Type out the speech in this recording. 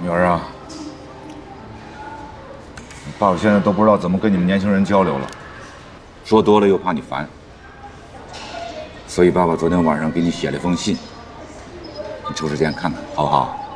女儿啊，爸爸现在都不知道怎么跟你们年轻人交流了，说多了又怕你烦，所以爸爸昨天晚上给你写了封信，你抽时间看看好不好？